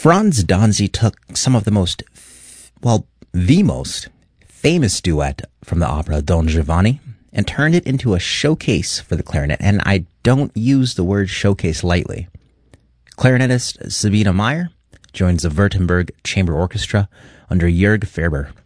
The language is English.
Franz Danzi took some of the most famous duet from the opera Don Giovanni and turned it into a showcase for the clarinet, and I don't use the word showcase lightly. Clarinetist Sabina Meyer joins the Württemberg Chamber Orchestra under Jörg Ferber.